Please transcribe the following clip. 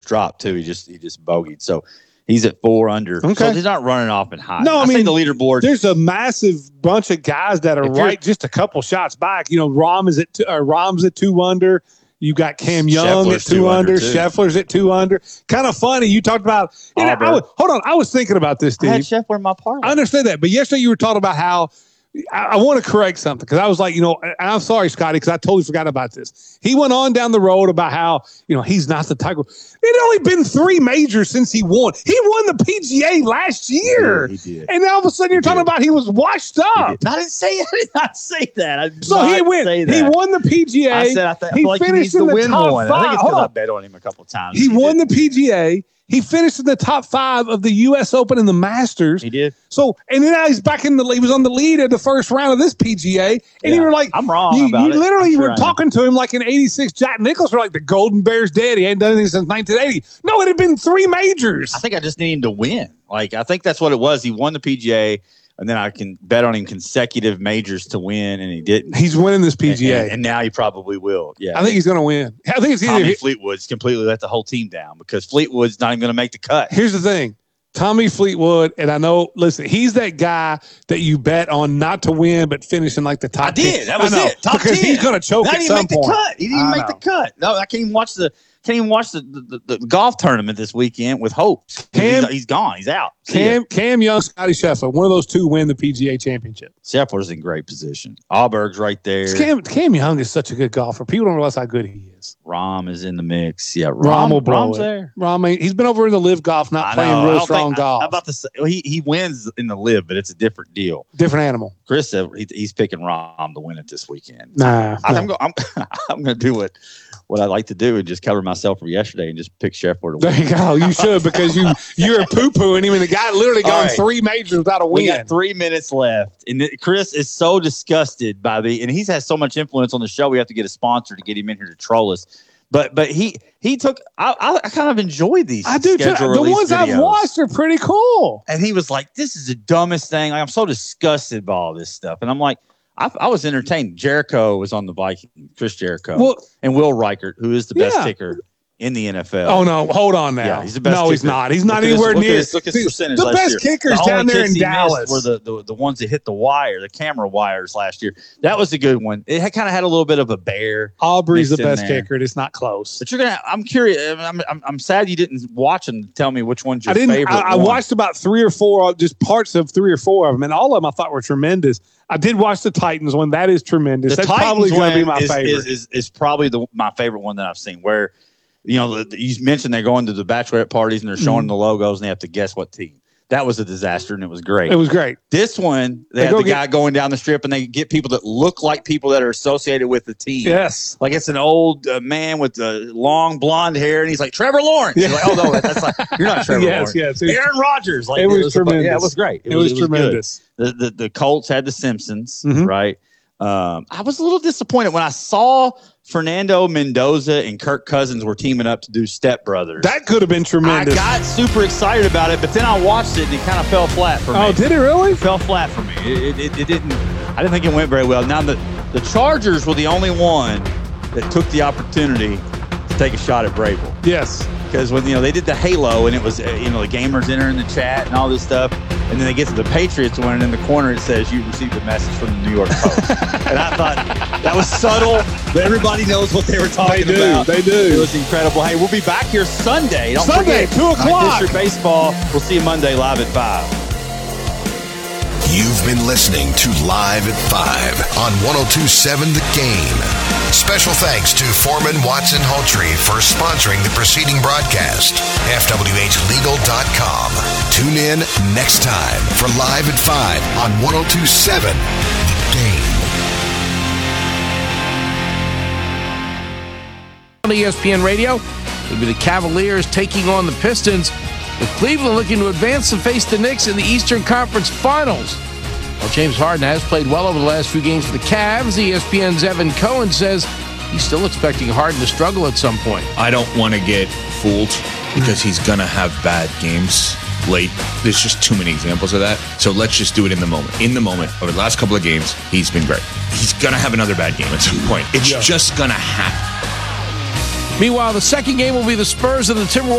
dropped too. He just bogeyed. So he's at 4 under. Okay. So he's not running off and high. No, I mean, say the leaderboard. There's a massive bunch of guys that are just a couple shots back. You know, Rom's at 2 under. You got Cam Young Scheffler's at 2 under. too. Scheffler's at 2 under. Kind of funny. You talked about. Hold on. I was thinking about this, Steve. I had Scheffler in my parlay. I understand that, but yesterday you were talking about how. I want to correct something because I was like, and I'm sorry, Scotty, because I totally forgot about this. He went on down the road about how, he's not the Tiger. It only been 3 majors since he won. He won the PGA last year. He did. And all of a sudden you're talking about he was washed up. I did not say that. So he won the PGA. I said I feel like he needs to win one. I think it's because I bet on him a couple of times. He won the PGA. He finished in the top 5 of the U.S. Open and the Masters. He did. So, and then now he's back in he was on the lead of the first round of this PGA. And you were like, I'm wrong about it. You literally were talking to him like in 86. Jack Nicklaus were like, the Golden Bear's dead. He hadn't done anything since 1980. No, it had been 3 majors. I think I just need him to win. Like, I think that's what it was. He won the PGA. And then I can bet on him consecutive majors to win, and he didn't. He's winning this PGA. And now he probably will. Yeah, I think he's going to win. I think it's Tommy Fleetwood's completely let the whole team down because Fleetwood's not even going to make the cut. Here's the thing. Tommy Fleetwood, and I know, listen, he's that guy that you bet on not to win but finish in like the top 10. I did. That was it. Top because 10. He's going to choke at some point. He didn't even make the cut. No, I can't even watch the golf tournament this weekend with hope. He's gone. He's out. Cam Young, Scotty Scheffler, one of those 2 win the PGA Championship. Scheffler's in great position. Alberg's right there. Cam Young is such a good golfer. People don't realize how good he is. Rahm is in the mix. Yeah, Rahm will blow Rahm's it. there. Rahm, he's been over in the live golf, not playing real strong golf. I'm about to say he wins in the live, but it's a different deal. Different animal. Chris said he's picking Rahm to win it this weekend. I'm going to do what I like to do and just cover myself from yesterday and just pick Scheffler to win. There you go. You should because you're poo-pooing him, and the guy literally gone 3 majors without a win. We got 3 minutes left, and Chris is so disgusted by and he's had so much influence on the show. We have to get a sponsor to get him in here to troll us. But he took. I kind of enjoyed these. I do too. The ones I've watched are pretty cool. And he was like, "This is the dumbest thing. I'm so disgusted by all this stuff." And I'm like, I was entertained. Jericho was on the Vikings, Chris Jericho, and Will Reichert, who is the best kicker in the NFL. Oh no, hold on now. Yeah, he's the best. No, kicker. he's not. He's not anywhere near. Look at his percentage. The best kickers down there in Dallas were the ones that hit the camera wires last year. That was a good one. It kind of had a little bit of a bear. Aubrey's the best kicker. It's not close. But I'm curious. I'm sad you didn't watch them to tell me which one's your favorite. I watched about 3 or 4, just parts of 3 or 4 of them, and all of them I thought were tremendous. I did watch the Titans one. That is tremendous. That's probably going to be my favorite. Is probably my favorite one that I've seen. Where, you mentioned they're going to the bachelorette parties and they're showing the logos and they have to guess what team. That was a disaster and it was great. It was great. This one, they have the guy going down the strip and they get people that look like people that are associated with the team. Yes. Like it's an old man with long blonde hair and he's like, Trevor Lawrence. Yeah. You're like, oh, no, that's like, you're not Trevor Lawrence. Yes. Aaron Rodgers. Like, it was tremendous. Yeah, it was great. It was tremendous. The Colts had the Simpsons, right? I was a little disappointed when I saw Fernando Mendoza and Kirk Cousins were teaming up to do Step Brothers. That could have been tremendous. I got super excited about it, but then I watched it and it kind of fell flat for me. Oh, did it really? It fell flat for me. It didn't. I didn't think it went very well. Now the Chargers were the only one that took the opportunity to take a shot at Vrabel. Yes. Because when they did the Halo and it was the gamers entering the chat and all this stuff, and then they get to the Patriots one and in the corner it says you received a message from the New York Post. And I thought that was subtle, but everybody knows what they were talking about. They do. It was incredible. Hey, we'll be back here Sunday. Don't Sunday, forget, 2 o'clock. District Baseball. We'll see you Monday live at 5. You've been listening to Live at 5 on 102.7 The Game. Special thanks to Foreman Watson Haltry for sponsoring the preceding broadcast. FWHlegal.com. Tune in next time for Live at 5 on 102.7 The Game. On ESPN Radio, it'll be the Cavaliers taking on the Pistons, with Cleveland looking to advance to face the Knicks in the Eastern Conference Finals. Well, James Harden has played well over the last few games for the Cavs. ESPN's Evan Cohen says he's still expecting Harden to struggle at some point. I don't want to get fooled because he's going to have bad games late. There's just too many examples of that. So let's just do it in the moment. In the moment, over the last couple of games, he's been great. He's going to have another bad game at some point. It's just going to happen. Meanwhile, the second game will be the Spurs and the Timberwolves.